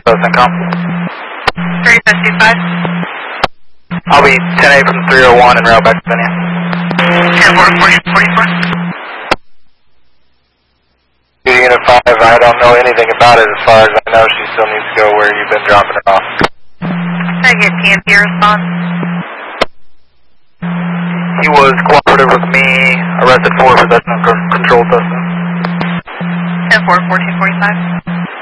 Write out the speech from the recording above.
CENTCOM. 3525. I'll be 10-8 from 301 and route back to Vinny. 10-4-44. Unit 5, I don't know anything about it as far as I know. She still needs to go where you've been dropping her off. Can I get TMP response? He was cooperative with me, arrested for possession of controlled substance. 10-4-1445.